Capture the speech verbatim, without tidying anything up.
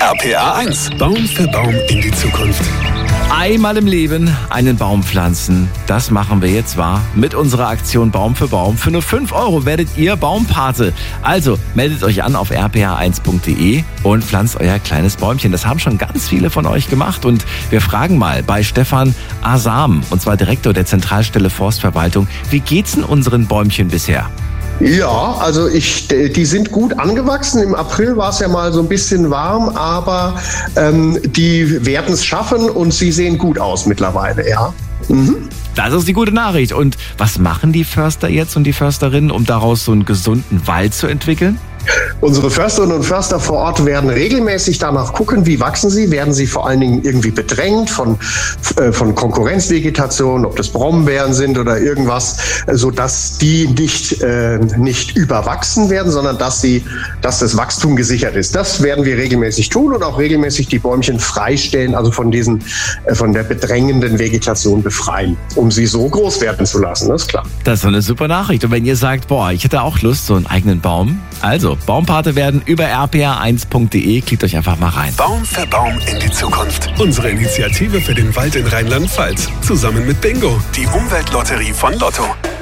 R P R eins. Baum für Baum in die Zukunft. Einmal im Leben einen Baum pflanzen. Das machen wir jetzt wahr mit unserer Aktion Baum für Baum. Für nur fünf Euro werdet ihr Baumpate. Also meldet euch an auf r p r eins punkt d e und pflanzt euer kleines Bäumchen. Das haben schon ganz viele von euch gemacht. Und wir fragen mal bei Stefan Asam, und zwar Direktor der Zentralstelle Forstverwaltung, wie geht's denn unseren Bäumchen bisher? Ja, also ich, die sind gut angewachsen. Im April war es ja mal so ein bisschen warm, aber ähm, die werden es schaffen und sie sehen gut aus mittlerweile, ja. Mhm. Das ist die gute Nachricht. Und was machen die Förster jetzt und die Försterinnen, um daraus so einen gesunden Wald zu entwickeln? Unsere Försterinnen und Förster vor Ort werden regelmäßig danach gucken, wie wachsen sie. Werden sie vor allen Dingen irgendwie bedrängt von, äh, von Konkurrenzvegetation, ob das Brombeeren sind oder irgendwas, sodass die nicht, äh, nicht überwachsen werden, sondern dass, sie, dass das Wachstum gesichert ist. Das werden wir regelmäßig tun und auch regelmäßig die Bäumchen freistellen, also von, diesen, äh, von der bedrängenden Vegetation befreien, um sie so groß werden zu lassen, das ist klar. Das ist eine super Nachricht. Und wenn ihr sagt, boah, ich hätte auch Lust, so einen eigenen Baum, also Baumpate werden über r p r eins punkt d e. Klickt euch einfach mal rein. Baum für Baum in die Zukunft. Unsere Initiative für den Wald in Rheinland-Pfalz. Zusammen mit Bingo, die Umweltlotterie von Lotto.